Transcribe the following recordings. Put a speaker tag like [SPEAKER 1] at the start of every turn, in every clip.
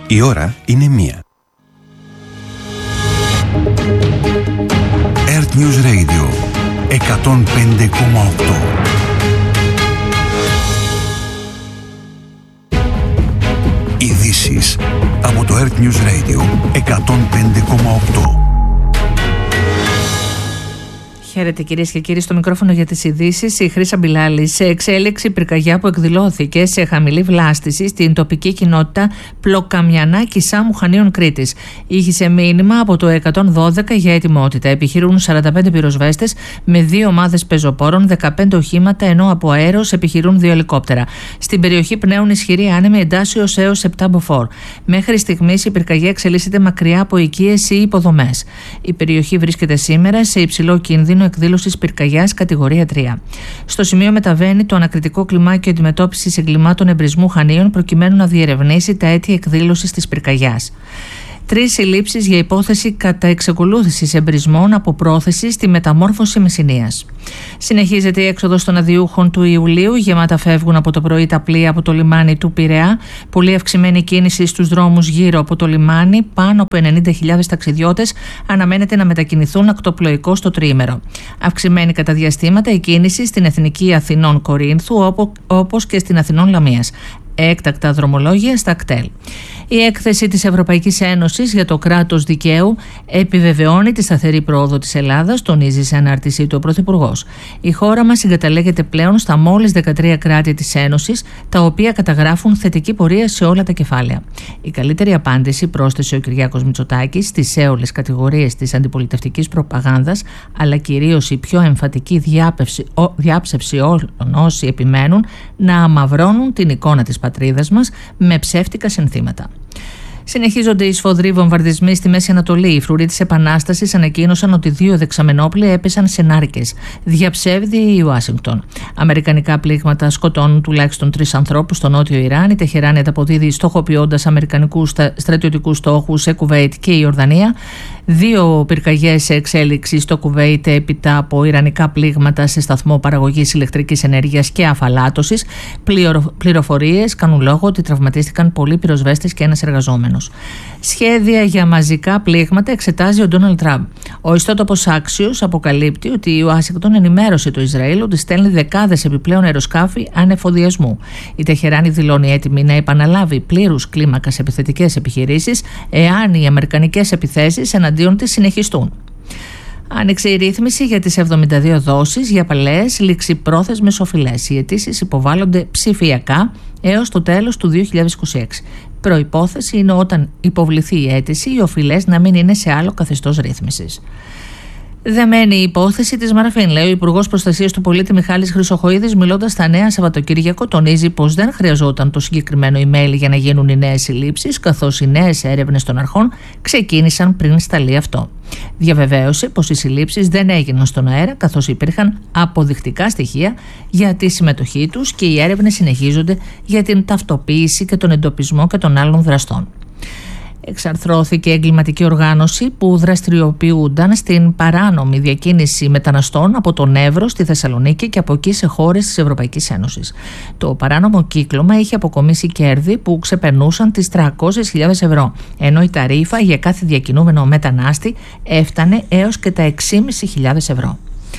[SPEAKER 1] Η ώρα είναι 1. Earth News Radio 105,8. Ειδήσεις από το Earth News Radio 105,8.
[SPEAKER 2] Χαίρετε κυρίες και κύριοι, στο μικρόφωνο για τις ειδήσεις η Χρύσα Μπιλάλη. Σε εξέλιξη πυρκαγιά που εκδηλώθηκε σε χαμηλή βλάστηση στην τοπική κοινότητα Πλοκαμιανά, Κισάμου, Χανίων, Κρήτης. Ήχησε μήνυμα από το 112 για ετοιμότητα. Επιχειρούν 45 πυροσβέστες με 2 ομάδες πεζοπόρων, 15 οχήματα, ενώ από αέρος επιχειρούν 2 ελικόπτερα. Στην περιοχή πνέουν ισχυροί άνεμοι εντάσσεως έως 7 μποφόρ. Μέχρι στιγμής η πυρκαγιά εξελίσσεται μακριά από οικίες ή υποδομές. Η περιοχή βρίσκεται σήμερα σε υψηλό κίνδυνο εκδήλωσης πυρκαγιάς κατηγορία 3. Στο σημείο μεταβαίνει το ανακριτικό κλιμάκιο αντιμετώπισης εγκλημάτων εμπρισμού Χανίων προκειμένου να διερευνήσει τα αίτια εκδήλωσης της πυρκαγιάς. 3 συλλήψεις για υπόθεση κατά εξακολούθησης εμπρισμών από πρόθεση στη μεταμόρφωση Μεσσηνίας. Συνεχίζεται η έξοδος των αδειούχων του Ιουλίου. Γεμάτα φεύγουν από το πρωί τα πλοία από το λιμάνι του Πειραιά. Πολύ αυξημένη κίνηση στους δρόμους γύρω από το λιμάνι. Πάνω από 90.000 ταξιδιώτες αναμένεται να μετακινηθούν ακτοπλοϊκώς στο τριήμερο. Αυξημένη κατά διαστήματα η κίνηση στην Εθνική Αθηνών Κορίνθου, όπως και στην Αθηνών Λαμίας. Έκτακτα δρομολόγια στα κτέλ. Η έκθεση της Ευρωπαϊκής Ένωσης για το κράτος δικαίου επιβεβαιώνει τη σταθερή πρόοδο της Ελλάδας, τονίζει σε ανάρτησή του ο Πρωθυπουργός. Η χώρα μας συγκαταλέγεται πλέον στα μόλις 13 κράτη της Ένωσης, τα οποία καταγράφουν θετική πορεία σε όλα τα κεφάλαια. Η καλύτερη απάντηση, πρόσθεσε ο Κυριάκος Μητσοτάκης, στις έολες κατηγορίες της αντιπολιτευτικής προπαγάνδας, αλλά κυρίως η πιο εμφατική διάψευση όλων όσοι επιμένουν να αμαυρώνουν την εικόνα της πατρίδας μας με ψεύτικα συνθήματα. Συνεχίζονται οι σφοδροί βομβαρδισμοί στη Μέση Ανατολή. Οι φρουροί της Επανάστασης ανακοίνωσαν ότι 2 δεξαμενόπλοι έπεσαν σε νάρκες. Διαψεύδει η Ουάσιγκτον. Αμερικανικά πλήγματα σκοτώνουν τουλάχιστον 3 ανθρώπους στο νότιο Ιράν. Η Τεχεράνη ανταποδίδει στοχοποιώντας αμερικανικούς στρατιωτικούς στόχους σε Κουβέιτ και η Ιορδανία. 2 πυρκαγιές σε εξέλιξη στο Κουβέιτ έπειτα από ιρανικά πλήγματα σε σταθμό παραγωγής ηλεκτρικής ενέργειας και αφαλάτωσης. Πληροφορίες κάνουν λόγο ότι τραυματίστηκαν πολλοί πυροσβέστες και ένας εργαζόμενος. Σχέδια για μαζικά πλήγματα εξετάζει ο Ντόναλντ Τραμπ. Ο ιστότοπος Axios αποκαλύπτει ότι η Ουάσιγκτον ενημέρωσε το Ισραήλ ότι στέλνει δεκάδες επιπλέον αεροσκάφη ανεφοδιασμού. Η Τεχεράνη δηλώνει έτοιμη να επαναλάβει πλήρους κλίμακας επιθετικές επιχειρήσεις εάν οι αμερικανικές επιθέσεις εναντίον της συνεχιστούν. Άνοιξε η ρύθμιση για τις 72 δόσεις για παλαιές ληξιπρόθεσμες οφειλές. Οι αιτήσεις υποβάλλονται ψηφιακά έως το τέλος του 2026. Προϋπόθεση είναι όταν υποβληθεί η αίτηση οι οφειλές να μην είναι σε άλλο καθεστώς ρύθμισης. Δεμένη η υπόθεση της Μαραφίν, λέει ο Υπουργός Προστασίας του Πολίτη Μιχάλης Χρυσοχοΐδης, μιλώντας στα Νέα Σαββατοκύριακο, τονίζει πως δεν χρειαζόταν το συγκεκριμένο email για να γίνουν οι νέες συλλήψεις, καθώς οι νέες έρευνες των αρχών ξεκίνησαν πριν σταλεί αυτό. Διαβεβαίωσε πως οι συλλήψεις δεν έγιναν στον αέρα, καθώς υπήρχαν αποδεικτικά στοιχεία για τη συμμετοχή τους και οι έρευνες συνεχίζονται για την ταυτοποίηση και τον εντοπισμό και των άλλων δραστών. Εξαρθρώθηκε εγκληματική οργάνωση που δραστηριοποιούνταν στην παράνομη διακίνηση μεταναστών από τον Εύρο στη Θεσσαλονίκη και από εκεί σε χώρες της Ευρωπαϊκής Ένωσης. Το παράνομο κύκλωμα είχε αποκομίσει κέρδη που ξεπερνούσαν τις 300.000 ευρώ, ενώ η ταρίφα για κάθε διακινούμενο μετανάστη έφτανε έως και τα 6.500 ευρώ.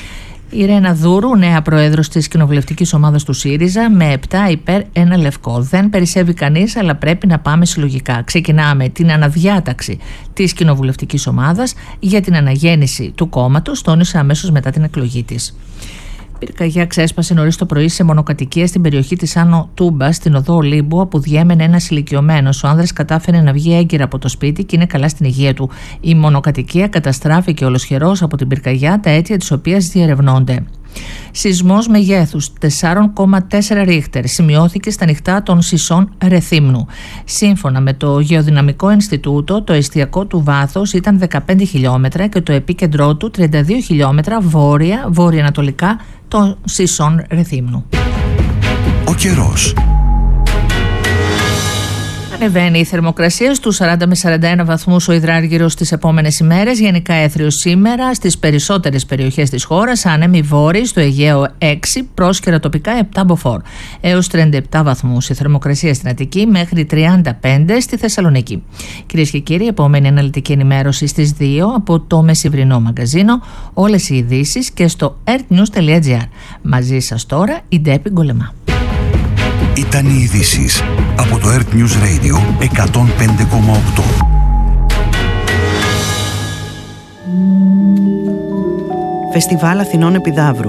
[SPEAKER 2] Η Ρένα Δούρου, νέα πρόεδρος της κοινοβουλευτικής ομάδας του ΣΥΡΙΖΑ, με 7 υπέρ 1 λευκό. Δεν περισσεύει κανείς, αλλά πρέπει να πάμε συλλογικά. Ξεκινάμε την αναδιάταξη της κοινοβουλευτικής ομάδας για την αναγέννηση του κόμματος, τόνισε αμέσως μετά την εκλογή της. Πυρκαγιά ξέσπασε νωρίς το πρωί σε μονοκατοικία στην περιοχή της Άνω Τούμπα, στην οδό Ολύμπου, όπου διέμενε ένας ηλικιωμένος. Ο άνδρας κατάφερε να βγει έγκυρα από το σπίτι και είναι καλά στην υγεία του. Η μονοκατοικία καταστράφηκε ολοσχερός από την πυρκαγιά, τα αίτια της οποίας διερευνώνται. Σεισμός μεγέθους 4,4 ρίχτερ σημειώθηκε στα νυχτά των Σισών Ρεθύμνου. Σύμφωνα με το Γεωδυναμικό Ινστιτούτο, το εστιακό του βάθος ήταν 15 χιλιόμετρα και το επίκεντρό του 32 χιλιόμετρα βόρεια-ανατολικά των Σισών Ρεθύμνου.
[SPEAKER 1] Ο καιρός.
[SPEAKER 2] Ανεβαίνει η θερμοκρασία στους 40 με 41 βαθμούς ο υδράργυρος στις επόμενες ημέρες. Γενικά έθριος σήμερα στις περισσότερες περιοχές της χώρας. Άνεμοι βόρειοι στο Αιγαίο 6, πρόσκαιρα τοπικά 7 μποφόρ. Έως 37 βαθμούς η θερμοκρασία στην Αττική, μέχρι 35 στη Θεσσαλονίκη. Κυρίες και κύριοι, επόμενη αναλυτική ενημέρωση στις 2 από το μεσημβρινό μαγκαζίνο. Όλες οι ειδήσεις και στο earthnews.gr. Μαζί σας τώρα η Ντέπη Γκολεμά.
[SPEAKER 1] Ήταν οι ειδήσεις από το Earth News Radio 105,8.
[SPEAKER 3] Φεστιβάλ Αθηνών Επιδαύρου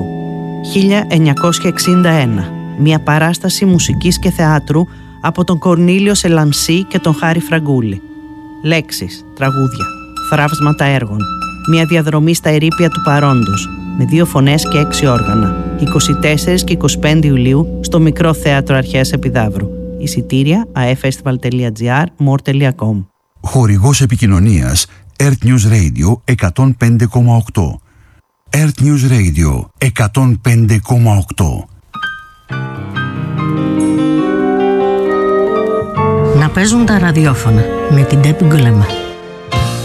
[SPEAKER 3] 1961. Μια παράσταση μουσικής και θεάτρου από τον Κορνήλιο Σελαμσί και τον Χάρη Φραγκούλη. Λέξεις, τραγούδια, θραύσματα έργων. Μια διαδρομή στα ερείπια του παρόντος, με 2 φωνές και 6 όργανα. 24 και 25 Ιουλίου στο Μικρό Θέατρο Αρχαίας Επιδαύρου. Εισιτήρια aefestival.gr, more.com.
[SPEAKER 1] Χορηγός επικοινωνίας Earth News Radio 105,8. Earth News Radio 105,8.
[SPEAKER 4] Να παίζουν τα ραδιόφωνα με την Ντέπη Γκολεμά.